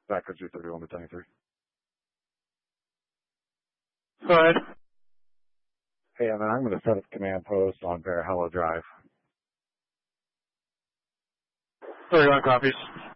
Backcountry 31 to 23. Go ahead. Hey, and then I'm going to set up command post on Valhalla Drive. 31 copies.